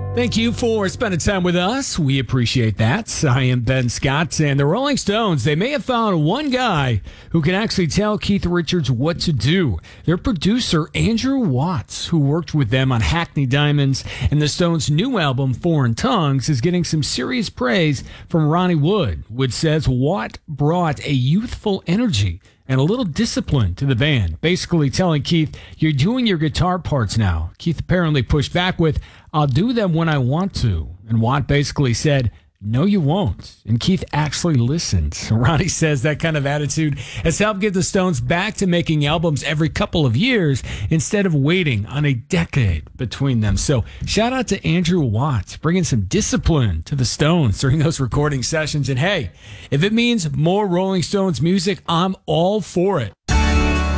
Thank you for spending time with us. We appreciate that. I am Ben Scott, and the Rolling Stones, they may have found one guy who can actually tell Keith Richards what to do. Their producer, Andrew Watts, who worked with them on Hackney Diamonds and the Stones' new album, Foreign Tongues, is getting some serious praise from Ronnie Wood. Wood says Watt brought a youthful energy and a little discipline to the band, basically telling Keith, you're doing your guitar parts now. Keith apparently pushed back with, I'll do them when I want to. And Watt basically said, no, you won't. And Keith actually listened. Ronnie says that kind of attitude has helped get the Stones back to making albums every couple of years instead of waiting on a decade between them. So shout out to Andrew Watts, bringing some discipline to the Stones during those recording sessions. And hey, if it means more Rolling Stones music, I'm all for it.